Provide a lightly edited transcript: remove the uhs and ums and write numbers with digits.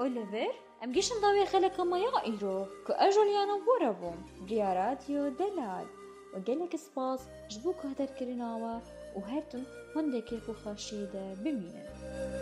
اوليفر ام جيشن ضاوية خلق ما يائرو كو اجوليانا بورابوم بريا راديو دلال وقالك سباس جبوك هدر كرناوا وهرتن هندك يكو خاشيدة بمينة.